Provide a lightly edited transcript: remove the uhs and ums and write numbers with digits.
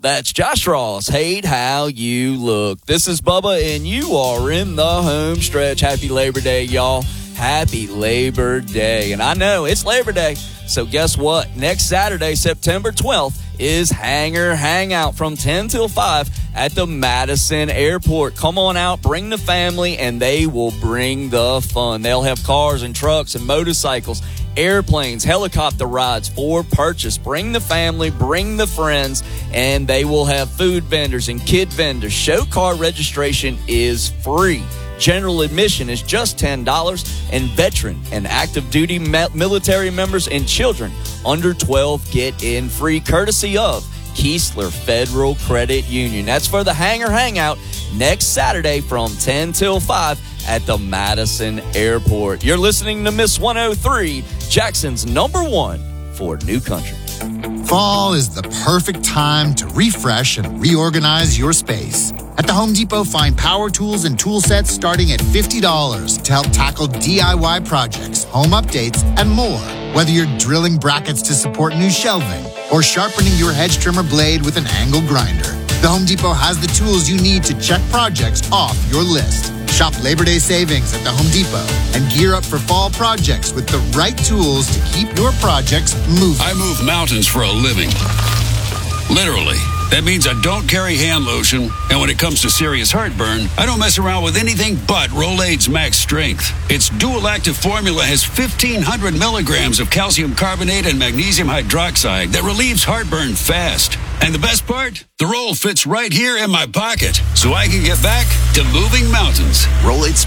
That's Josh Ross. Hate how you look. This is Bubba, and you are in the home stretch. Happy Labor Day, y'all. Happy Labor Day. And I know it's Labor Day, so guess what? Next Saturday, September 12th, is Hangar Hangout from 10 till 5 at the Madison Airport. Come on out, bring the family, and they will bring the fun. They'll have cars and trucks and motorcycles, airplanes, helicopter rides for purchase. Bring the family, bring the friends, and they will have food vendors and kid vendors. Show car registration is free. General admission is just $10, and veteran and active duty military members and children under 12 get in free, courtesy of Keesler Federal Credit Union. That's for the Hangar Hangout next Saturday from 10 till 5 at the Madison Airport. You're listening to Miss 103, Jackson's number one for New Country. Fall is the perfect time to refresh and reorganize your space. At the Home Depot, find power tools and tool sets starting at $50 to help tackle DIY projects, home updates, and more. Whether you're drilling brackets to support new shelving or sharpening your hedge trimmer blade with an angle grinder, the Home Depot has the tools you need to check projects off your list. Shop Labor Day savings at the Home Depot and gear up for fall projects with the right tools to keep your projects moving. I move mountains for a living. Literally. That means I don't carry hand lotion, and when it comes to serious heartburn, I don't mess around with anything but Rolaids Max Strength. Its dual-active formula has 1,500 milligrams of calcium carbonate and magnesium hydroxide that relieves heartburn fast. And the best part? The roll fits right here in my pocket, so I can get back to moving mountains. Rolaids